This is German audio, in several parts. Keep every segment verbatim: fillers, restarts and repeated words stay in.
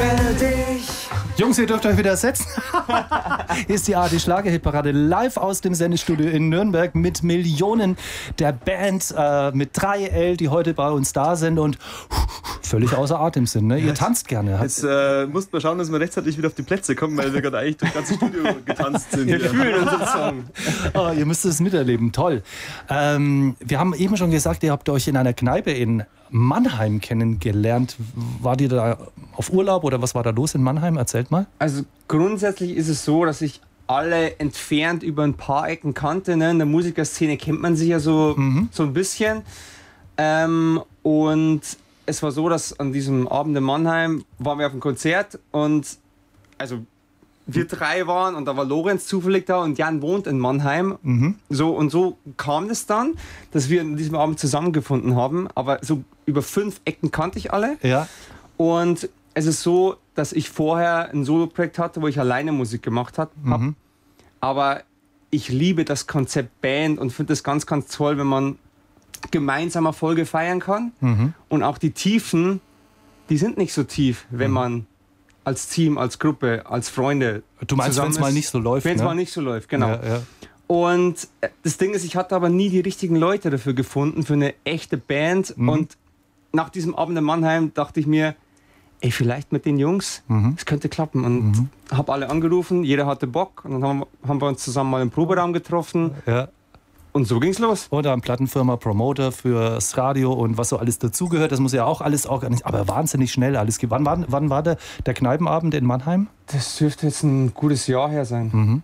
will dich. Jungs, ihr dürft euch wieder setzen. Hier ist die A R D-Schlager-Hitparade live aus dem Sendestudio in Nürnberg mit Millionen der Band, äh, mit drei L, die heute bei uns da sind und völlig außer Atem sind. Ne? Ihr tanzt gerne. Jetzt äh, musst wir schauen, dass wir rechtzeitig wieder auf die Plätze kommen, weil wir gerade eigentlich durch das ganze Studio getanzt sind. Wir fühlen unseren Song. Oh, ihr müsst es miterleben, toll. Ähm, wir haben eben schon gesagt, ihr habt euch in einer Kneipe in Mannheim kennengelernt. Wart ihr da auf Urlaub oder was war da los in Mannheim? Erzählt mal. Also grundsätzlich ist es so, dass ich alle entfernt über ein paar Ecken kannte. Ne? In der Musikerszene kennt man sich ja so, mhm. so ein bisschen. Ähm, und es war so, dass an diesem Abend in Mannheim waren wir auf einem Konzert und also wir drei waren und da war Lorenz zufällig da und Jan wohnt in Mannheim. Mhm. So, und so kam es dann, dass wir an diesem Abend zusammengefunden haben. Aber so über fünf Ecken kannte ich alle. Ja. Und es ist so, dass ich vorher ein Solo-Projekt hatte, wo ich alleine Musik gemacht habe. Mhm. Aber ich liebe das Konzept Band und finde es ganz, ganz toll, wenn man gemeinsam Erfolge feiern kann. Mhm. Und auch die Tiefen, die sind nicht so tief, wenn mhm. man als Team, als Gruppe, als Freunde. Du meinst, wenn es mal nicht so läuft? Wenn es ne? mal nicht so läuft, genau. Ja, ja. Und das Ding ist, ich hatte aber nie die richtigen Leute dafür gefunden, für eine echte Band. Mhm. Und nach diesem Abend in Mannheim dachte ich mir, ey, vielleicht mit den Jungs, mhm. das könnte klappen. Und mhm. habe alle angerufen, jeder hatte Bock. Und dann haben, haben wir uns zusammen mal im Proberaum getroffen. Ja. Und so ging's los. Oder eine Plattenfirma, Promoter fürs Radio und was so alles dazugehört. Das muss ja auch alles organisieren. Aber wahnsinnig schnell alles. Wann war, wann war der, der Kneipenabend in Mannheim? Das dürfte jetzt ein gutes Jahr her sein. Mhm.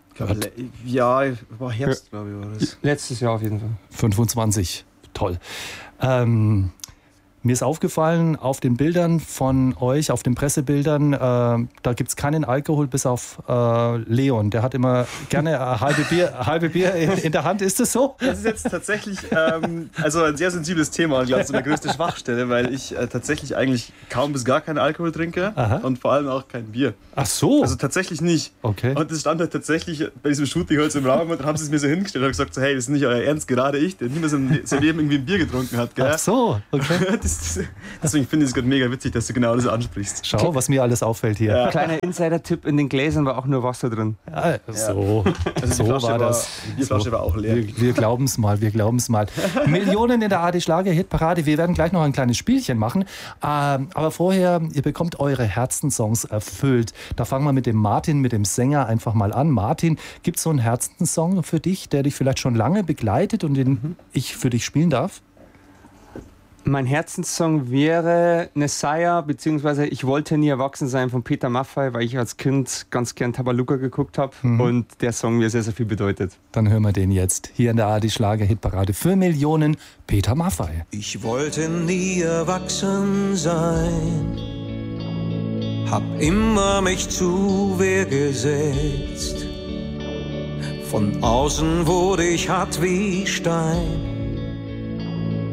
Ja, war Herbst, glaube ich, war das. Letztes Jahr auf jeden Fall. fünfundzwanzig. Toll. Ähm, mir ist aufgefallen, auf den Bildern von euch, auf den Pressebildern, äh, da gibt es keinen Alkohol bis auf äh, Leon. Der hat immer gerne ein halbe Bier, halbe Bier in, in der Hand. Ist das so? Das ist jetzt tatsächlich ähm, also ein sehr sensibles Thema und glaube ich so eine größte Schwachstelle, weil ich äh, tatsächlich eigentlich kaum bis gar keinen Alkohol trinke. Aha. Und vor allem auch kein Bier. Ach so. Also tatsächlich nicht. Okay. Und das stand halt tatsächlich bei diesem Shooting heute im Raum und dann haben sie es mir so hingestellt und gesagt so, hey, das ist nicht euer Ernst, gerade ich, der niemals in seinem Leben irgendwie ein Bier getrunken hat. Gell? Ach so, okay. das, das, deswegen finde ich es gerade mega witzig, dass du genau das ansprichst. Schau, was mir alles auffällt hier. Ja. Kleiner Insider-Tipp, in den Gläsern war auch nur Wasser drin. Ja, so also so war das. Die Bierflasche so. war auch leer. Wir, wir glauben es mal, wir glauben es mal. Millionen in der A R D-Schlager-Hitparade. Wir werden gleich noch ein kleines Spielchen machen. Ähm, aber vorher, ihr bekommt eure Herzenssongs erfüllt. Da fangen wir mit dem Martin, mit dem Sänger einfach mal an. Martin, gibt es so einen Herzenssong für dich, der dich vielleicht schon lange begleitet und den mhm. ich für dich spielen darf? Mein Herzenssong wäre Messiah, beziehungsweise Ich wollte nie erwachsen sein von Peter Maffay, weil ich als Kind ganz gern Tabaluga geguckt habe mhm. und der Song mir sehr, sehr viel bedeutet. Dann hören wir den jetzt hier in der A R D-Schlager-Hitparade für Millionen, Peter Maffay. Ich wollte nie erwachsen sein, hab immer mich zu Wehr gesetzt. Von außen wurde ich hart wie Stein.